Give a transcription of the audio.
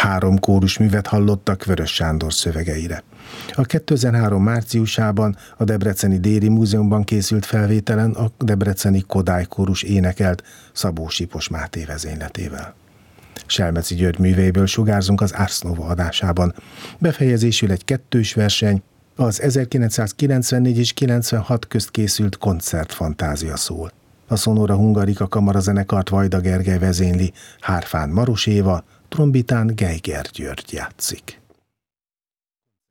3 kórusművet hallottak Vörös Sándor szövegeire. A 2003 márciusában a Debreceni Déri Múzeumban készült felvételen a debreceni Kodály kórus énekelt Szabó Sipos Máté vezényletével. Selmeci György műveiből sugárzunk az Ars Nova adásában. Befejezésül egy kettős verseny, az 1994 és 96 közt készült koncertfantázia szól. A Sonora Hungarika kamarazenekart Vajda Gergely vezényli, hárfán Maros Éva, trombitán Geiger György játszik.